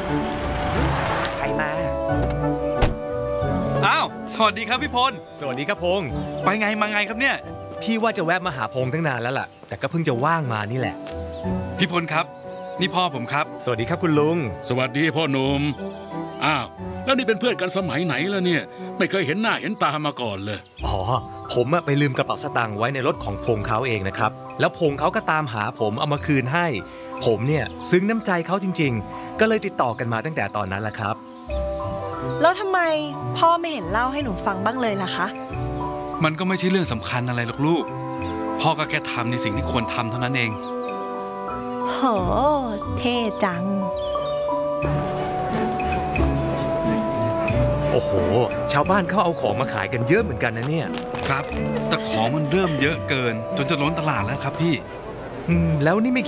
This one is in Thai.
ใครมาอ้าวสวัสดีครับพี่พลสวัสดีครับพงษ์ไปไงมาไงครับเนี่ยพี่ว่าจะแวะมาหาพงษ์ตั้งนานแล้วล่ะแต่ก็เพิ่งจะว่างมานี่แหละพี่พลครับนี่พ่อผมครับสวัสดีครับคุณลุงสวัสดีพ่อหนุ่มอ้าวแล้วนี่เป็นเพื่อนกันสมัยไหนแล้วเนี่ยไม่เคยเห็นหน้าเห็นตามาก่อนเลยอ๋อผมไปลืมกระเป๋าสตางค์ไว้ในรถของพงษ์เขาเองนะครับแล้วพงษ์เขาก็ตามหาผมเอามาคืนให้ผมเนี่ยซึ้งน้ำใจเขาจริงๆก็เลยติดต่อกันมาตั้งแต่ตอนนั้นแหละครับแล้วทำไมพ่อไม่เห็นเล่าให้หนูฟังบ้างเลยล่ะคะมันก็ไม่ใช่เรื่องสำคัญอะไรหรอกลูกพ่อก็แค่ทำในสิ่งที่ควรทำเท่านั้นเองโหเท่จังโอ้โหชาวบ้านเขาเอาของมาขายกันเยอะเหมือนกันนะเนี่ยครับแต่ของมันเริ่มเยอะเกินจนจะล้นตลาดแล้วครับพี่แล้วนี่ไม่